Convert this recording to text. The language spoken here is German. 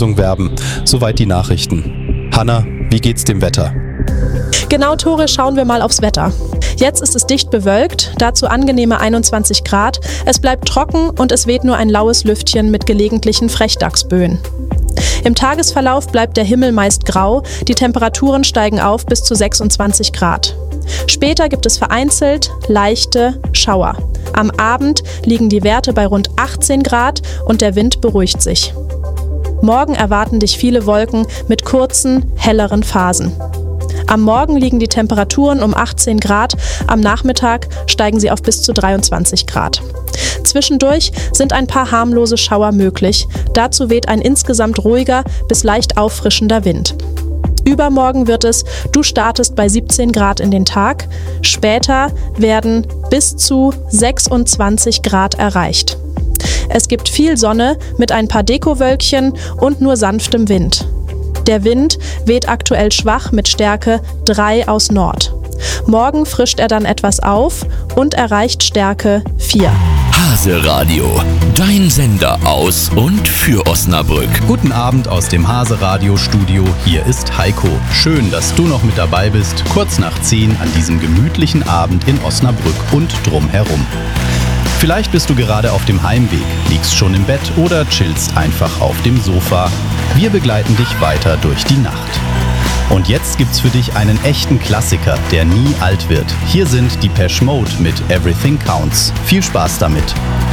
werben. Soweit die Nachrichten. Hanna, wie geht's dem Wetter? Genau, Tore, schauen wir mal aufs Wetter. Jetzt ist es dicht bewölkt, dazu angenehme 21 Grad. Es bleibt trocken und es weht nur ein laues Lüftchen mit gelegentlichen Frechdachsböen. Im Tagesverlauf bleibt der Himmel meist grau, die Temperaturen steigen auf bis zu 26 Grad. Später gibt es vereinzelt leichte Schauer. Am Abend liegen die Werte bei rund 18 Grad und der Wind beruhigt sich. Morgen erwarten dich viele Wolken mit kurzen, helleren Phasen. Am Morgen liegen die Temperaturen um 18 Grad, am Nachmittag steigen sie auf bis zu 23 Grad. Zwischendurch sind ein paar harmlose Schauer möglich. Dazu weht ein insgesamt ruhiger bis leicht auffrischender Wind. Übermorgen wird es, du startest bei 17 Grad in den Tag. Später werden bis zu 26 Grad erreicht. Es gibt viel Sonne mit ein paar Dekowölkchen und nur sanftem Wind. Der Wind weht aktuell schwach mit Stärke 3 aus Nord. Morgen frischt er dann etwas auf und erreicht Stärke 4. Hase Radio, dein Sender aus und für Osnabrück. Guten Abend aus dem Hase Radio Studio. Hier ist Heiko. Schön, dass du noch mit dabei bist, kurz nach 10 an diesem gemütlichen Abend in Osnabrück und drumherum. Vielleicht bist du gerade auf dem Heimweg, liegst schon im Bett oder chillst einfach auf dem Sofa. Wir begleiten dich weiter durch die Nacht. Und jetzt gibt's für dich einen echten Klassiker, der nie alt wird. Hier sind Depeche Mode mit Everything Counts. Viel Spaß damit.